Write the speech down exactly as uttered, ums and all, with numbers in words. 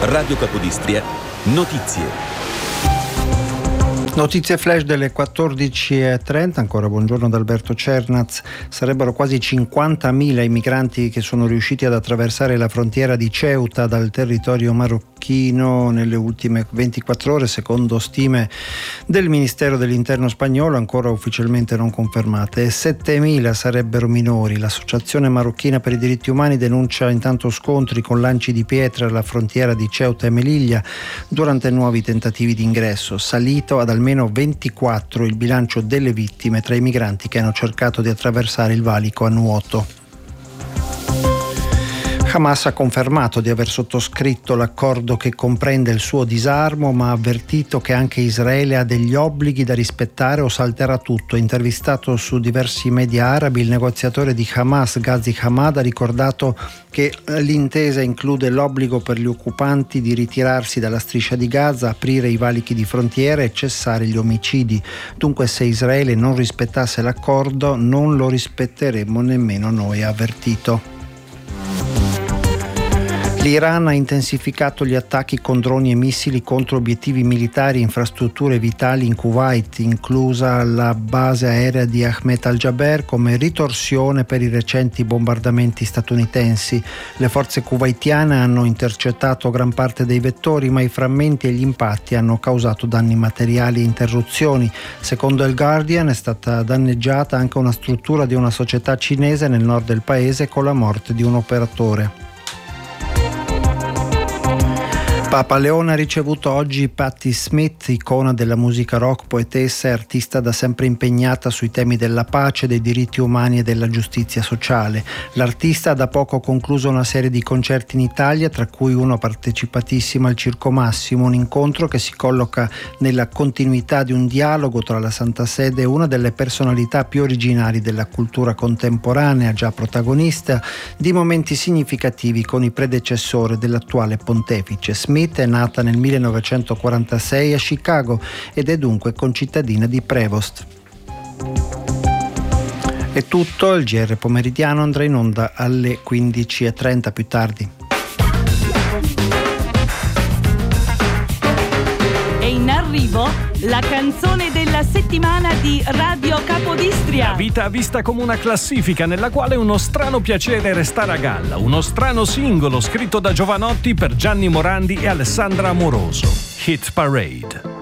Radio Capodistria, notizie. Notizie flash delle quattordici e trenta, ancora buongiorno da Alberto Cernaz. Sarebbero quasi cinquantamila i migranti che sono riusciti ad attraversare la frontiera di Ceuta dal territorio marocchino nelle ultime ventiquattro ore, secondo stime del Ministero dell'Interno spagnolo, ancora ufficialmente non confermate, e settemila sarebbero minori. L'Associazione Marocchina per i Diritti Umani denuncia intanto scontri con lanci di pietre alla frontiera di Ceuta e Melilla durante nuovi tentativi di ingresso, salito ad almeno almeno ventiquattro il bilancio delle vittime tra i migranti che hanno cercato di attraversare il valico a nuoto. Hamas ha confermato di aver sottoscritto l'accordo che comprende il suo disarmo, ma ha avvertito che anche Israele ha degli obblighi da rispettare o salterà tutto. Intervistato su diversi media arabi, il negoziatore di Hamas, Ghazi Hamad, ha ricordato che l'intesa include l'obbligo per gli occupanti di ritirarsi dalla striscia di Gaza, aprire i valichi di frontiera e cessare gli omicidi. Dunque, se Israele non rispettasse l'accordo, non lo rispetteremmo nemmeno noi, ha avvertito. L'Iran ha intensificato gli attacchi con droni e missili contro obiettivi militari e infrastrutture vitali in Kuwait, inclusa la base aerea di Ahmed al-Jaber, come ritorsione per i recenti bombardamenti statunitensi. Le forze kuwaitiane hanno intercettato gran parte dei vettori, ma i frammenti e gli impatti hanno causato danni materiali e interruzioni. Secondo il Guardian è stata danneggiata anche una struttura di una società cinese nel nord del paese, con la morte di un operatore. Papa Leone ha ricevuto oggi Patti Smith, icona della musica rock, poetessa e artista da sempre impegnata sui temi della pace, dei diritti umani e della giustizia sociale. L'artista ha da poco concluso una serie di concerti in Italia, tra cui uno partecipatissimo al Circo Massimo, un incontro che si colloca nella continuità di un dialogo tra la Santa Sede e una delle personalità più originali della cultura contemporanea, già protagonista di momenti significativi con i predecessori dell'attuale pontefice. Smith è nata nel millenovecentoquarantasei a Chicago ed è dunque concittadina di Prevost. È tutto, il G R pomeridiano andrà in onda alle quindici e trenta più tardi. È in arrivo la canzone della settimana di Radio Capodistria. La vita vista come una classifica nella quale uno strano piacere restare a galla, uno strano singolo scritto da Giovanotti per Gianni Morandi e Alessandra Amoroso. Hit Parade.